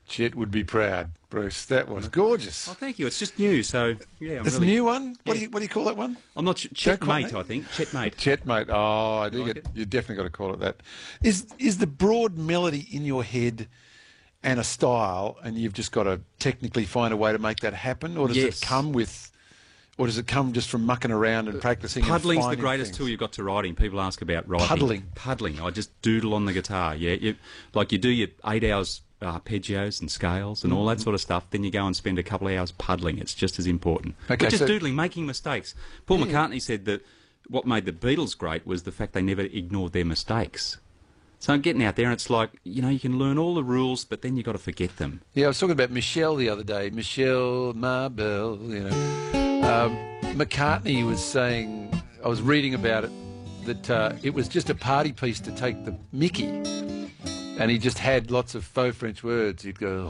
Chet would be proud, Bruce. That was gorgeous. Oh, thank you. It's just new, so yeah. It's a new one? What do you call that one? I'm not Chetmate, I think. Chetmate. Chetmate. Oh, I do like get. You definitely got to call it that. Is the broad melody in your head and a style, and you've just got to technically find a way to make that happen, or does it come with? Or does it come just from mucking around and practicing? Puddling's and the greatest tool you've got to writing. People ask about writing. Puddling. I just doodle on the guitar. Yeah, you do your 8 hours arpeggios and scales and all that sort of stuff. Then you go and spend a couple of hours puddling. It's just as important. Okay, but just doodling, making mistakes. Paul McCartney said that what made the Beatles great was the fact they never ignored their mistakes. So I'm getting out there, and it's like, you can learn all the rules, but then you've got to forget them. Yeah, I was talking about Michelle the other day. Michelle Marbell, McCartney was saying, I was reading about it, that it was just a party piece to take the mickey. And he just had lots of faux French words. He'd go,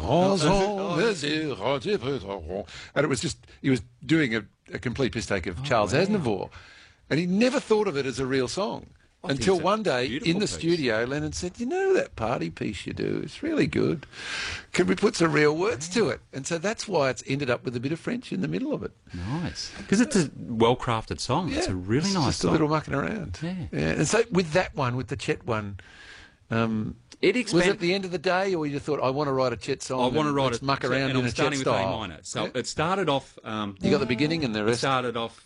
and it was just, he was doing a complete piss take of Charles Aznavour. And he never thought of it as a real song. Until one day, in the studio, Lennon said, that party piece you do, it's really good. Can we put some real words to it? And so that's why it's ended up with a bit of French in the middle of it. Nice. Because it's a well-crafted song. Yeah, it's a really nice just song. A little mucking around. Yeah. And so with that one, with the Chet one, was it at the end of the day, or you thought, I want to write a Chet song? I want to write a muck around in a Chet style. With A minor. So it started off... you got the beginning and the rest? It started off...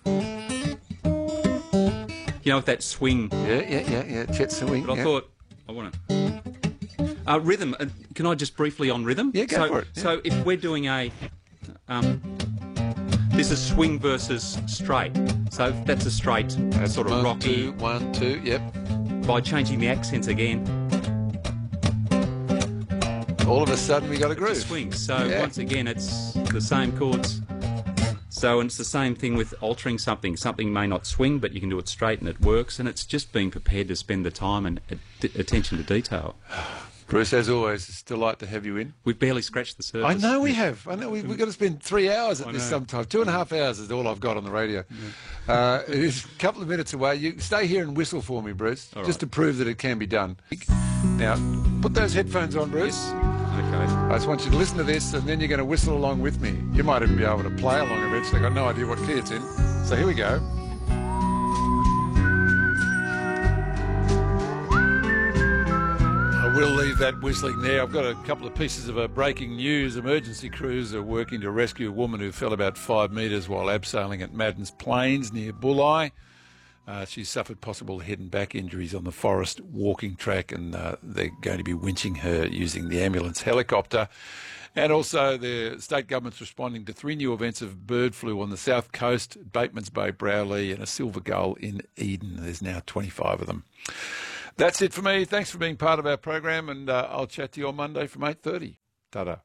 with that swing. Yeah, Chet swing. But I thought, I want to... rhythm. Can I just briefly on rhythm? Yeah, go for it. Yeah. So if we're doing a... this is swing versus straight. So that's a straight, sort of rocky... 1, 2, yep. By changing the accents again... all of a sudden we got a groove. It's a swing. So once again, it's the same chords... So, and it's the same thing with altering something. Something may not swing, but you can do it straight and it works. And it's just being prepared to spend the time and attention to detail. Bruce, as always, it's a delight to have you in. We've barely scratched the surface. I know we have. I know we've got to spend 3 hours at this sometime. 2.5 hours is all I've got on the radio. Yeah. It is a couple of minutes away. You stay here and whistle for me, Bruce, just to prove that it can be done. Now, put those headphones on, Bruce. Yes. Okay. I just want you to listen to this, and then you're going to whistle along with me. You might even be able to play along eventually. I've got no idea what key it's in. So here we go. I will leave that whistling there. I've got a couple of pieces of breaking news. Emergency crews are working to rescue a woman who fell about 5 metres while abseiling at Madden's Plains near Bulli. She's suffered possible head and back injuries on the forest walking track, and they're going to be winching her using the ambulance helicopter. And also the state government's responding to 3 new events of bird flu on the south coast, Bateman's Bay, Browley, and a silver gull in Eden. There's now 25 of them. That's it for me. Thanks for being part of our program, and I'll chat to you on Monday from 8:30. Ta-da.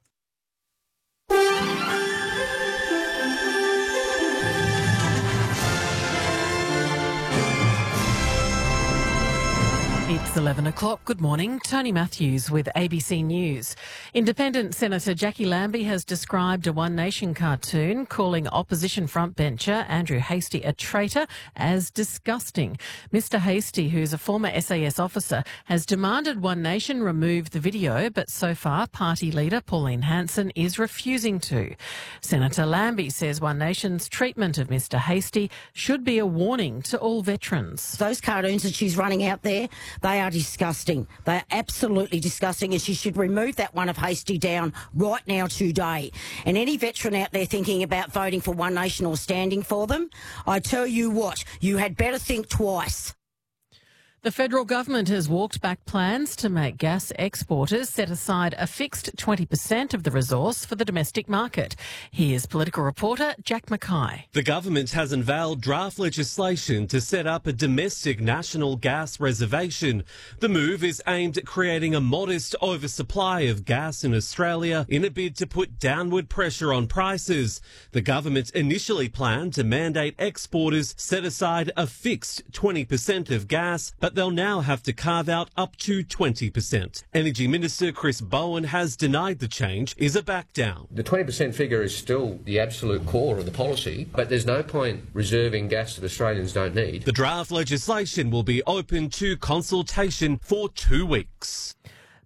It's 11 o'clock. Good morning. Tony Matthews with ABC News. Independent Senator Jackie Lambie has described a One Nation cartoon calling opposition frontbencher Andrew Hastie a traitor as disgusting. Mr Hastie, who's a former SAS officer, has demanded One Nation remove the video, but so far party leader Pauline Hanson is refusing to. Senator Lambie says One Nation's treatment of Mr Hastie should be a warning to all veterans. Those cartoons that she's running out there, they are disgusting. They are absolutely disgusting, and she should remove that one of Hastie down right now today. And any veteran out there thinking about voting for One Nation or standing for them, I tell you what, you had better think twice. The federal government has walked back plans to make gas exporters set aside a fixed 20% of the resource for the domestic market. Here's political reporter Jack Mackay. The government has unveiled draft legislation to set up a domestic national gas reservation. The move is aimed at creating a modest oversupply of gas in Australia in a bid to put downward pressure on prices. The government initially planned to mandate exporters set aside a fixed 20% of gas, but they'll now have to carve out up to 20%. Energy Minister Chris Bowen has denied the change is a back down. The 20% figure is still the absolute core of the policy, but there's no point reserving gas that Australians don't need. The draft legislation will be open to consultation for 2 weeks.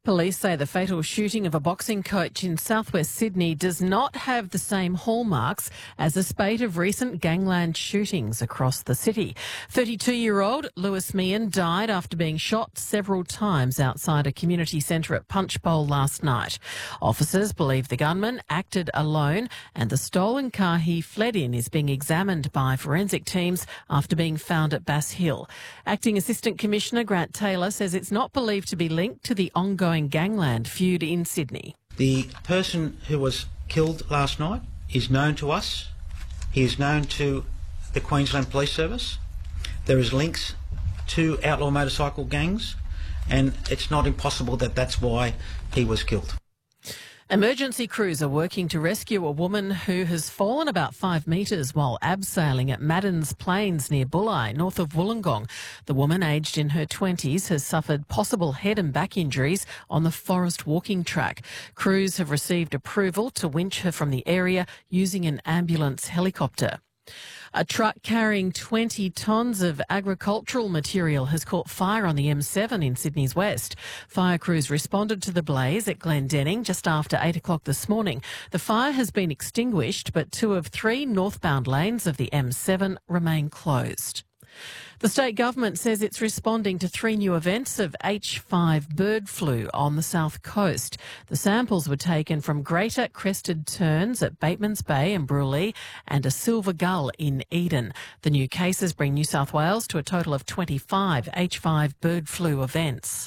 Police say the fatal shooting of a boxing coach in southwest Sydney does not have the same hallmarks as a spate of recent gangland shootings across the city. 32-year-old Lewis Meehan died after being shot several times outside a community centre at Punchbowl last night. Officers believe the gunman acted alone and the stolen car he fled in is being examined by forensic teams after being found at Bass Hill. Acting Assistant Commissioner Grant Taylor says it's not believed to be linked to the ongoing gangland feud in Sydney. The person who was killed last night is known to us. He is known to the Queensland Police Service. There is links to outlaw motorcycle gangs, and it's not impossible that that's why he was killed. Emergency crews are working to rescue a woman who has fallen about 5 metres while abseiling at Madden's Plains near Bulli, north of Wollongong. The woman, aged in her 20s, has suffered possible head and back injuries on the forest walking track. Crews have received approval to winch her from the area using an ambulance helicopter. A truck carrying 20 tonnes of agricultural material has caught fire on the M7 in Sydney's west. Fire crews responded to the blaze at Glendenning just after 8 o'clock this morning. The fire has been extinguished, but 2 of 3 northbound lanes of the M7 remain closed. The state government says it's responding to 3 new events of H5 bird flu on the south coast. The samples were taken from greater crested terns at Bateman's Bay and Bruley and a silver gull in Eden. The new cases bring New South Wales to a total of 25 H5 bird flu events.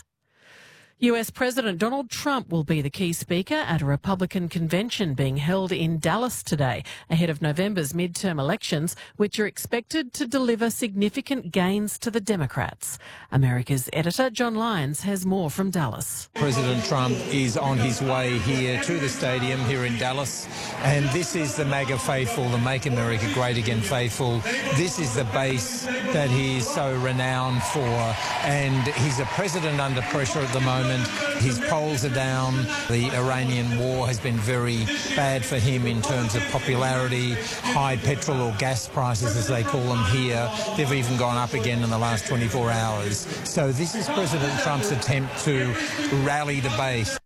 US President Donald Trump will be the key speaker at a Republican convention being held in Dallas today, ahead of November's midterm elections, which are expected to deliver significant gains to the Democrats. America's editor John Lyons has more from Dallas. President Trump is on his way here to the stadium here in Dallas, and this is the MAGA faithful, the Make America Great Again faithful. This is the base that he is so renowned for, and he's a president under pressure at the moment. His polls are down. The Iranian war has been very bad for him in terms of popularity, high petrol or gas prices, as they call them here. They've even gone up again in the last 24 hours. So this is President Trump's attempt to rally the base.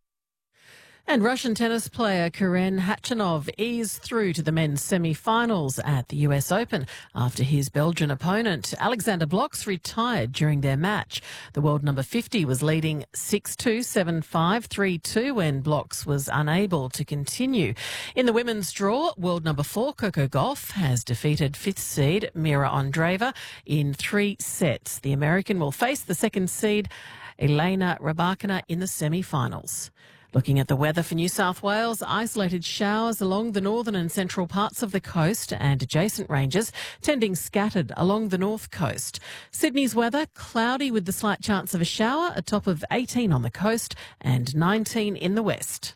And Russian tennis player Karen Khachanov eased through to the men's semi-finals at the US Open after his Belgian opponent Alexander Blocks retired during their match. The world number 50 was leading 6-2, 7-5, 3-2 when Blocks was unable to continue. In the women's draw, world number 4 Coco Gauff has defeated 5th seed Mira Andreeva in 3 sets. The American will face the 2nd seed Elena Rybakina in the semi-finals. Looking at the weather for New South Wales, isolated showers along the northern and central parts of the coast and adjacent ranges, tending scattered along the north coast. Sydney's weather, cloudy with the slight chance of a shower, a top of 18 on the coast and 19 in the west.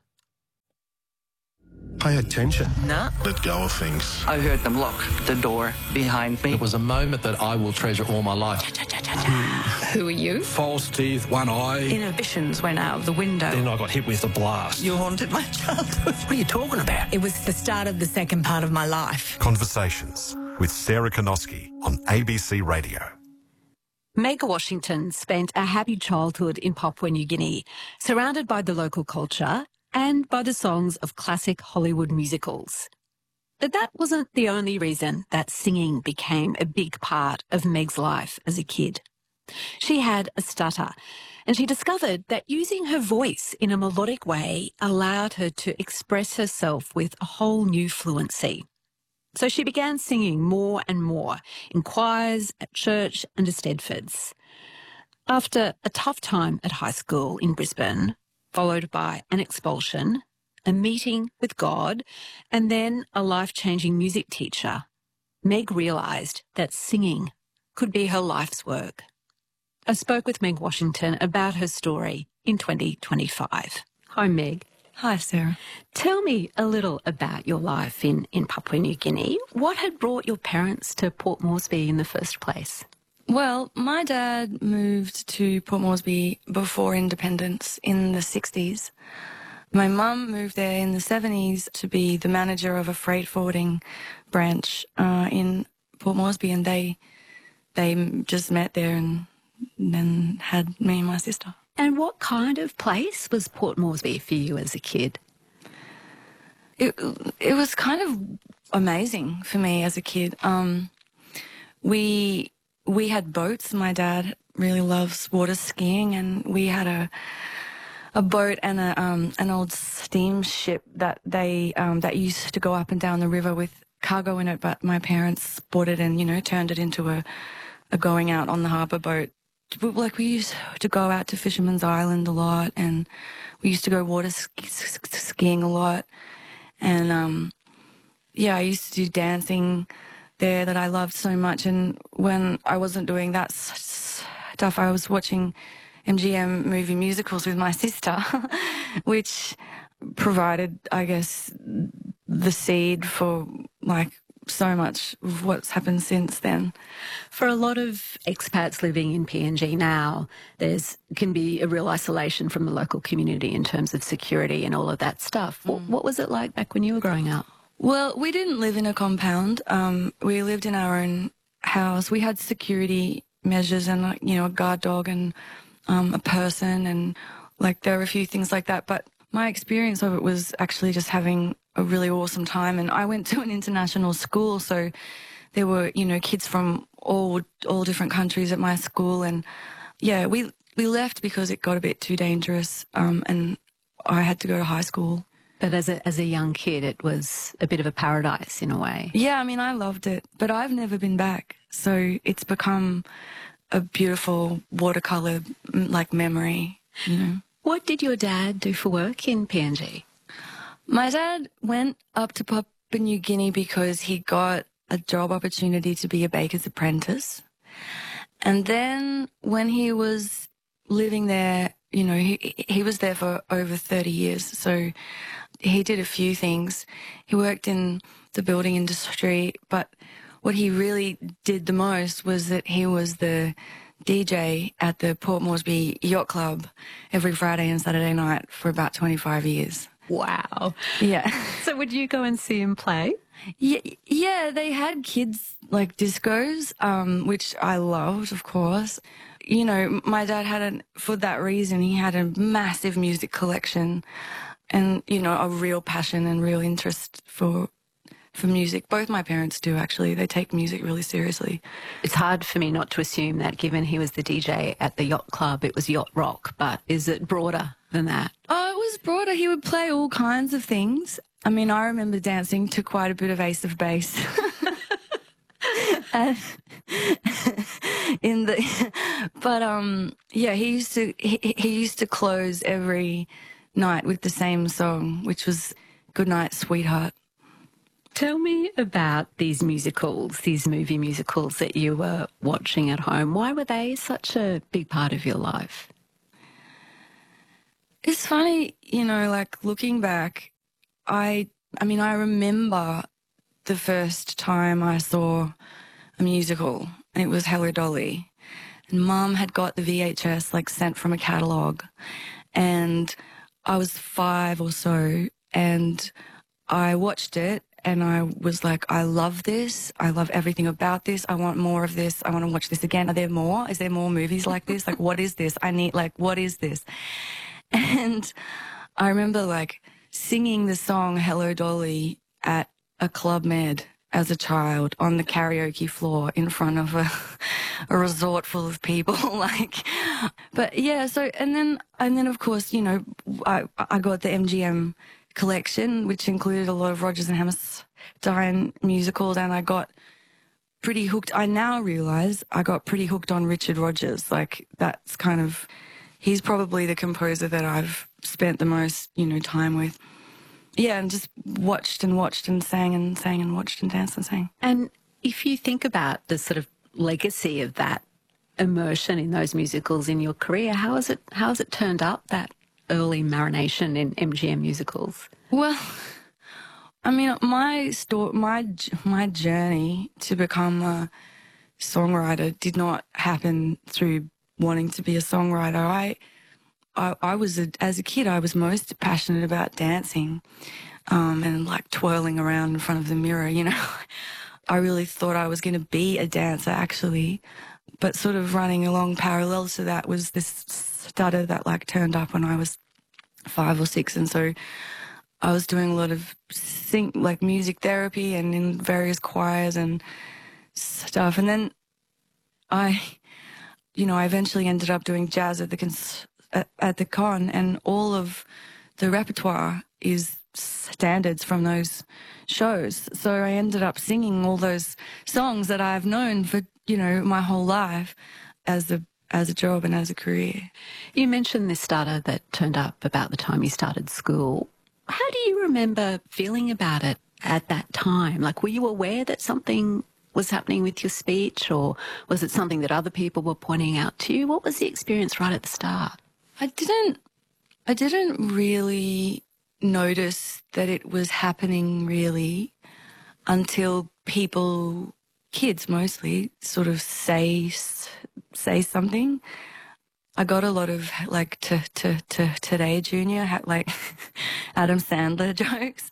Pay attention. Nah. Let go of things. I heard them lock the door behind me. It was a moment that I will treasure all my life. Who are you? False teeth, one eye. Inhibitions went out of the window. Then I got hit with a blast. You haunted my childhood. What are you talking about? It was the start of the second part of my life. Conversations with Sarah Konoski on ABC Radio. Meg Washington spent a happy childhood in Papua New Guinea, surrounded by the local culture and by the songs of classic Hollywood musicals. But that wasn't the only reason that singing became a big part of Meg's life as a kid. She had a stutter, and she discovered that using her voice in a melodic way allowed her to express herself with a whole new fluency. So she began singing more and more in choirs, at church and at Stedfords. After a tough time at high school in Brisbane, followed by an expulsion, a meeting with God, and then a life-changing music teacher, Meg realised that singing could be her life's work. I spoke with Meg Washington about her story in 2025. Hi, Meg. Hi, Sarah. Tell me a little about your life in Papua New Guinea. What had brought your parents to Port Moresby in the first place? Well, my dad moved to Port Moresby before independence in the 60s. My mum moved there in the 70s to be the manager of a freight forwarding branch in Port Moresby, and they just met there and then had me and my sister. And what kind of place was Port Moresby for you as a kid? It was kind of amazing for me as a kid. We had boats. My dad really loves water skiing, and we had a boat and an old steamship that that used to go up and down the river with cargo in it. But my parents bought it and turned it into a going out on the harbour boat. Like, we used to go out to Fisherman's Island a lot, and we used to go water skiing a lot. And I used to do dancing there that I loved so much. And when I wasn't doing that stuff, I was watching MGM movie musicals with my sister, which provided, I guess, the seed for like so much of what's happened since then. For a lot of expats living in PNG now, can be a real isolation from the local community in terms of security and all of that stuff. What was it like back when you were growing up? Well, we didn't live in a compound. We lived in our own house. We had security measures and, a guard dog and a person, and there were a few things like that. But my experience of it was actually just having a really awesome time. And I went to an international school, so there were, kids from all different countries at my school. And yeah, we left because it got a bit too dangerous, and I had to go to high school. But as a young kid, it was a bit of a paradise in a way. Yeah, I mean, I loved it, but I've never been back. So it's become a beautiful watercolour, memory, What did your dad do for work in PNG? My dad went up to Papua New Guinea because he got a job opportunity to be a baker's apprentice. And then when he was living there, he was there for over 30 years. So he did a few things. He worked in the building industry, but what he really did the most was that he was the DJ at the Port Moresby Yacht Club every Friday and Saturday night for about 25 years. Wow. Yeah. So would you go and see him play? Yeah, they had kids discos, which I loved, of course. My dad for that reason, he had a massive music collection and, a real passion and real interest for music. Both my parents do, actually. They take music really seriously. It's hard for me not to assume that, given he was the DJ at the yacht club, it was yacht rock, but is it broader than that? Oh, it was broader. He would play all kinds of things. I mean, I remember dancing to quite a bit of Ace of Base. He used to close every night with the same song, which was Goodnight, Sweetheart. Tell me about these musicals, these movie musicals that you were watching at home. Why were they such a big part of your life? It's funny, looking back, I remember the first time I saw a musical, and it was Hello Dolly. And Mum had got the VHS sent from a catalogue, and I was 5 or so, and I watched it. And I was like, I love this. I love everything about this. I want more of this. I want to watch this again. Are there more? Is there more movies like this? What is this? What is this? And I remember singing the song Hello Dolly at a Club Med as a child on the karaoke floor in front of a resort full of people. But yeah, so, and then of course, I got the MGM collection, which included a lot of Rodgers and Hammerstein musicals, and I got pretty hooked. I now realise I got pretty hooked on Richard Rodgers. That's he's probably the composer that I've spent the most, time with. Yeah, and just watched and watched and sang and sang and watched and danced and sang. And if you think about the sort of legacy of that immersion in those musicals in your career, how has it turned up, that early marination in MGM musicals? Well, I mean, my journey to become a songwriter did not happen through wanting to be a songwriter. I was as a kid, I was most passionate about dancing, and twirling around in front of the mirror. I really thought I was going to be a dancer, actually. But sort of running along parallel to that was this stutter that like turned up when I was 5 or 6, and so I was doing a lot of music therapy and in various choirs and stuff. And then I eventually ended up doing jazz at the con, and all of the repertoire is standards from those shows. So I ended up singing all those songs that I've known for, my whole life as a job and as a career. You mentioned this stutter that turned up about the time you started school. How do you remember feeling about it at that time? Like, were you aware that something was happening with your speech, or was it something that other people were pointing out to you? What was the experience right at the start? I didn't really notice that it was happening really until people, kids mostly, sort of say something. I got a lot of like Today Junior, like Adam Sandler jokes.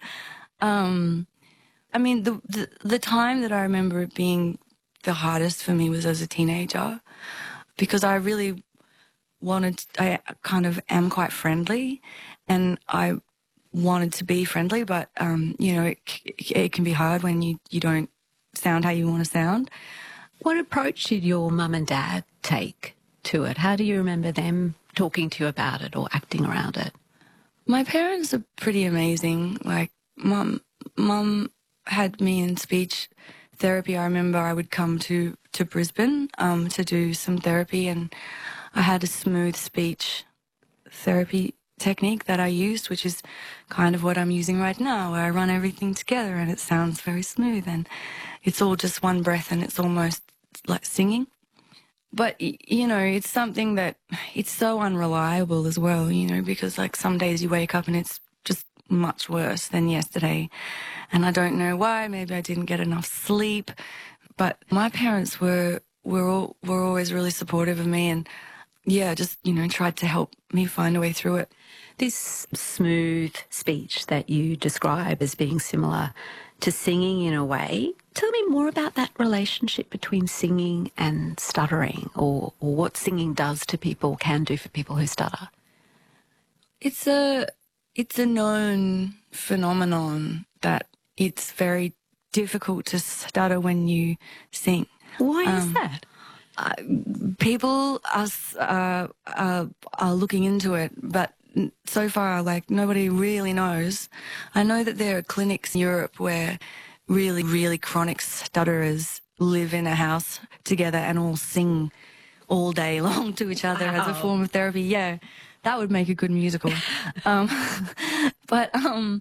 I mean, the time that I remember it being the hardest for me was as a teenager, because I really I kind of am quite friendly, and I wanted to be friendly, but, it can be hard when you don't sound how you want to sound. What approach did your mum and dad take to it? How do you remember them talking to you about it or acting around it? My parents are pretty amazing. Like, Mum had me in speech therapy. I remember I would come to Brisbane to do some therapy, and I had a smooth speech therapy technique that I used, which is kind of what I'm using right now, where I run everything together and it sounds very smooth, and it's all just one breath, and it's almost like singing. But, it's something that it's so unreliable as well, because like some days you wake up and it's just much worse than yesterday. And I don't know why. Maybe I didn't get enough sleep. But my parents were always really supportive of me, and just, tried to help me find a way through it. This smooth speech that you describe as being similar to singing in a way, tell me more about that relationship between singing and stuttering, or what singing does to people, can do for people who stutter. It's a known phenomenon that it's very difficult to stutter when you sing. Why is that? People are looking into it, but so far, like, nobody really knows. I know that there are clinics in Europe where really, really chronic stutterers live in a house together and all sing all day long to each other as a form of therapy. Yeah, that would make a good musical. But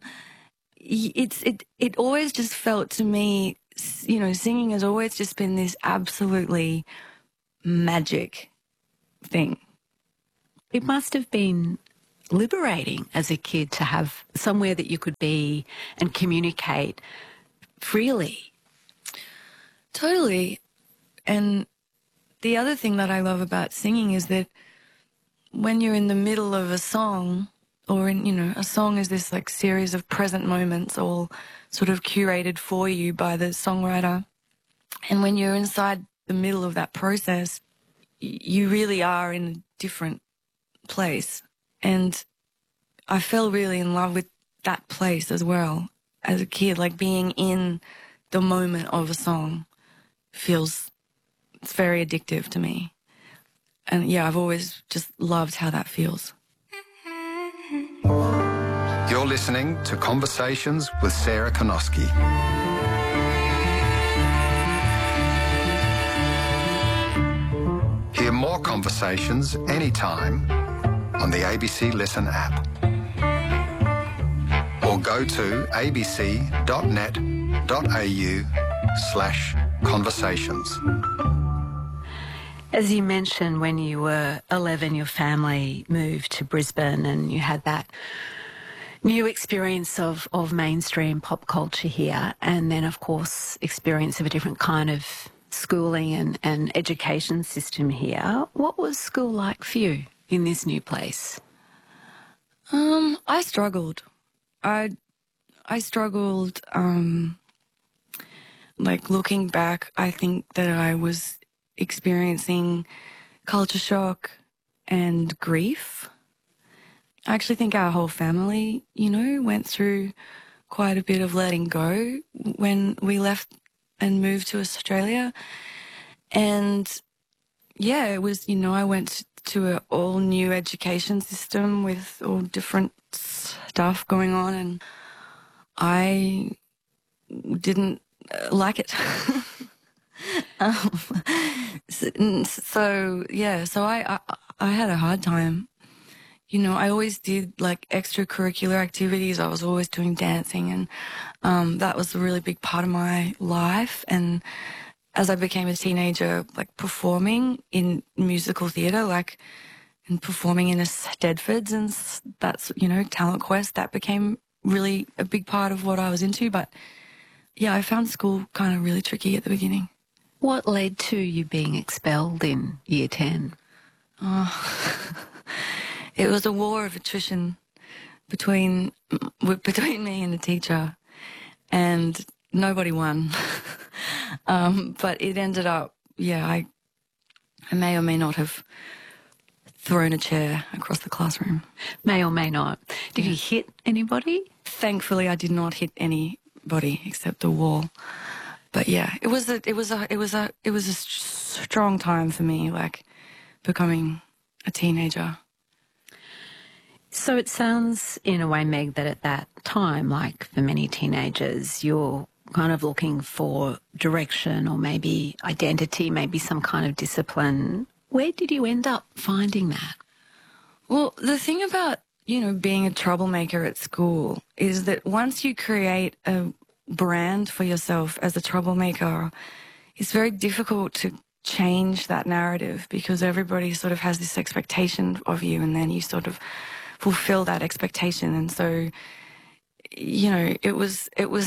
it always just felt to me, singing has always just been this absolutely magic thing. It must have been liberating as a kid to have somewhere that you could be and communicate freely. Totally. And the other thing that I love about singing is that when you're in the middle of a song, or a song is this like series of present moments all sort of curated for you by the songwriter. And when you're inside the middle of that process, you really are in a different place. And I fell really in love with that place as well as a kid, like being in the moment of a song it's very addictive to me. And yeah, I've always just loved how that feels. You're listening to Conversations with Sarah Konoski. Hear more conversations anytime on the ABC Listen app, or go to abc.net.au/conversations. As you mentioned, when you were 11, your family moved to Brisbane and you had that new experience of mainstream pop culture here, and then, of course, experience of a different kind of schooling and education system here. What was school like for you in this new place? I struggled. I struggled, like, looking back, I think that I was experiencing culture shock and grief. I actually think our whole family, went through quite a bit of letting go when we left and moved to Australia. And yeah, it was, I went to an all new education system with all different stuff going on, and I didn't like it. So I had a hard time. I always did like extracurricular activities. I was always doing dancing, and that was a really big part of my life. And as I became a teenager, like performing in musical theatre, and performing in a Stedfords, and that's, Talent Quest, that became really a big part of what I was into. But yeah, I found school kind of really tricky at the beginning. What led to you being expelled in Year 10? It was a war of attrition between me and the teacher, and nobody won. But it ended up, I may or may not have thrown a chair across the classroom. May or may not. Did you hit anybody? Thankfully, I did not hit anybody except the wall. But yeah, it was a strong time for me, like becoming a teenager. So it sounds, in a way, Meg, that at that time, like for many teenagers, you're kind of looking for direction or maybe identity, maybe some kind of discipline. Where did you end up finding that? Well, the thing about, being a troublemaker at school is that once you create a brand for yourself as a troublemaker, it's very difficult to change that narrative, because everybody sort of has this expectation of you, and then you sort of fulfill that expectation. And so, it was,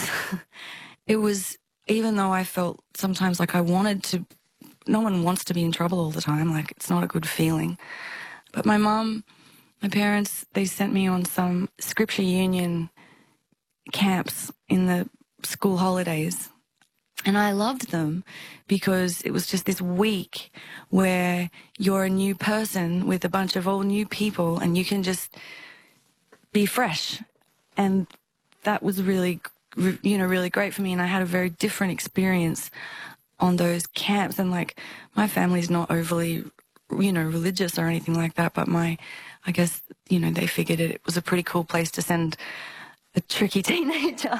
even though I felt sometimes like I wanted to, no one wants to be in trouble all the time. Like, it's not a good feeling. But my parents, they sent me on some Scripture Union camps in the school holidays. And I loved them because it was just this week where you're a new person with a bunch of all new people, and you can just be fresh. And that was really, really great for me. And I had a very different experience on those camps. And like, my family's not overly, religious or anything like that, but I guess, they figured it was a pretty cool place to send a tricky teenager.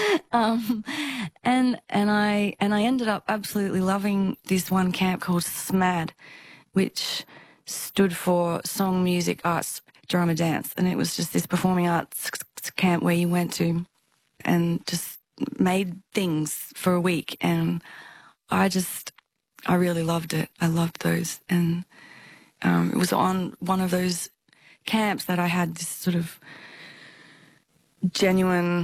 And I ended up absolutely loving this one camp called SMAD, which stood for Song, Music, Arts, Drama, Dance. And it was just this performing arts camp where you went to and just made things for a week. And I really loved it. I loved those. And it was on one of those camps that I had this sort of genuine